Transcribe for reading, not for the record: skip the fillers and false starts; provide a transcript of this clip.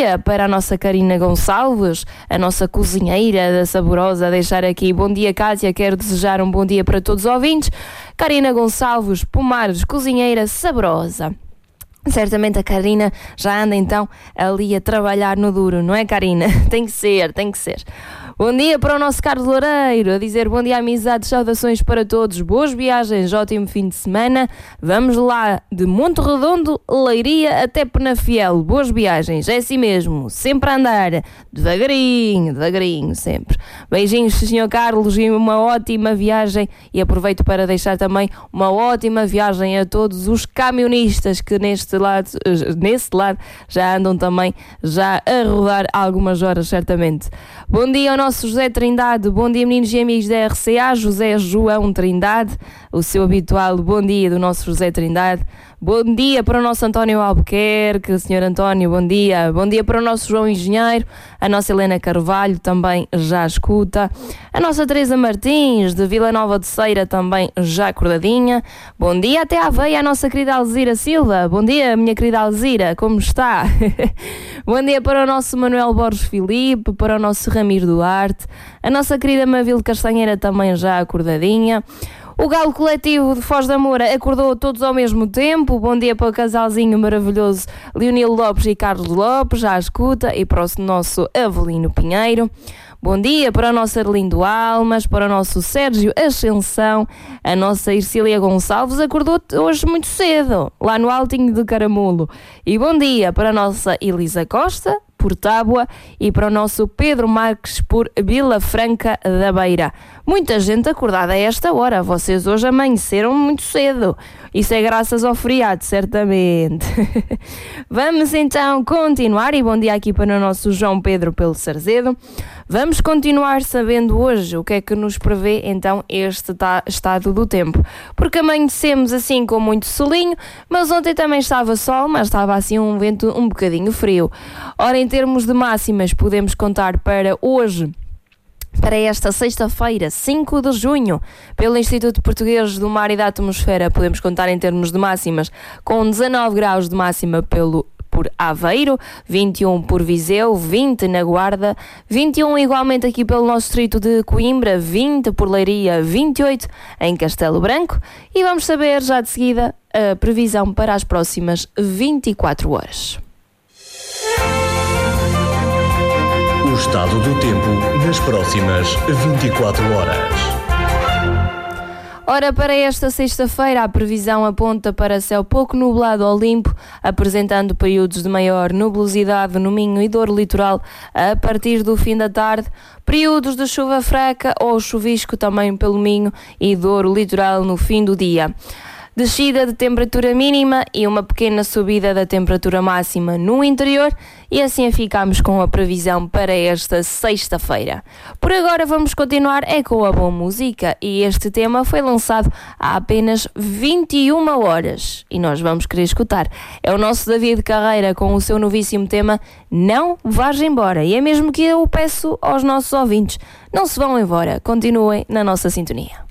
dia para a nossa Karina Gonçalves, a nossa cozinheira da Saborosa. Deixar aqui bom dia, Cátia. Quero desejar um bom dia para todos os ouvintes. Karina Gonçalves, Pomares, cozinheira saborosa. Certamente a Karina já anda então ali a trabalhar no duro, não é, Karina? Tem que ser. Bom dia para o nosso Carlos Loureiro, a dizer bom dia, amizades, saudações para todos, boas viagens, ótimo fim de semana. Vamos lá de Monte Redondo, Leiria até Penafiel, boas viagens, é assim mesmo, sempre a andar, devagarinho, sempre. Beijinhos, Sr. Carlos, e uma ótima viagem, e aproveito para deixar também uma ótima viagem a todos os camionistas que nesse lado já andam também já a rodar algumas horas, certamente. Bom dia ao nosso José Trindade, bom dia, meninos e amigos da RCA, José João Trindade, o seu habitual bom dia do nosso José Trindade. Bom dia para o nosso António Albuquerque, Sr. António, bom dia. Bom dia para o nosso João Engenheiro, a nossa Helena Carvalho também já escuta, a nossa Teresa Martins, de Vila Nova de Ceira, também já acordadinha. Bom dia até à veia, a nossa querida Alzira Silva. Bom dia, minha querida Alzira, como está? Bom dia para o nosso Manuel Borges Filipe, para o nosso Ramiro Duarte, a nossa querida Mavile Castanheira também já acordadinha. O Galo Coletivo de Foz da Moura acordou todos ao mesmo tempo. Bom dia para o casalzinho maravilhoso Leonil Lopes e Carlos Lopes, já escuta, e para o nosso Avelino Pinheiro. Bom dia para o nosso Arlindo Almas, para o nosso Sérgio Ascensão, a nossa Ercília Gonçalves acordou hoje muito cedo, lá no Altinho de Caramulo. E bom dia para a nossa Elisa Costa, por Tábua, e para o nosso Pedro Marques, por Vila Franca da Beira. Muita gente acordada a esta hora, vocês hoje amanheceram muito cedo. Isso é graças ao feriado, certamente. Vamos então continuar, e bom dia aqui para o nosso João Pedro Pelo Sarzedo. Vamos continuar sabendo hoje o que é que nos prevê então este estado do tempo. Porque amanhecemos assim com muito solinho, mas ontem também estava sol, mas estava assim um vento um bocadinho frio. Ora, em termos de máximas, podemos contar para hoje, para esta sexta-feira, 5 de junho, pelo Instituto Português do Mar e da Atmosfera, podemos contar em termos de máximas com 19 graus de máxima por Aveiro, 21 por Viseu, 20 na Guarda, 21 igualmente aqui pelo nosso distrito de Coimbra, 20 por Leiria, 28 em Castelo Branco, e vamos saber já de seguida a previsão para as próximas 24 horas. O estado do tempo nas próximas 24 horas. Ora, para esta sexta-feira, a previsão aponta para céu pouco nublado ou limpo, apresentando períodos de maior nubosidade no Minho e Douro Litoral a partir do fim da tarde, períodos de chuva fraca ou chuvisco também pelo Minho e Douro Litoral no fim do dia. Descida de temperatura mínima e uma pequena subida da temperatura máxima no interior, e assim ficamos com a previsão para esta sexta-feira. Por agora vamos continuar com a boa música, e este tema foi lançado há apenas 21 horas e nós vamos querer escutar. É o nosso David Carreira com o seu novíssimo tema Não Vás Embora, e é mesmo que eu peço aos nossos ouvintes, não se vão embora, continuem na nossa sintonia.